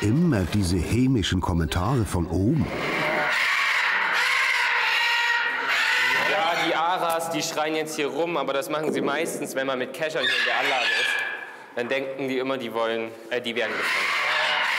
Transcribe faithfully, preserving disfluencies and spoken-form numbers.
Immer diese hämischen Kommentare von oben. Ja, die Aras, die schreien jetzt hier rum, aber das machen sie meistens, wenn man mit Keschern hier in der Anlage ist. Dann denken die immer, die wollen, äh, die werden gefangen.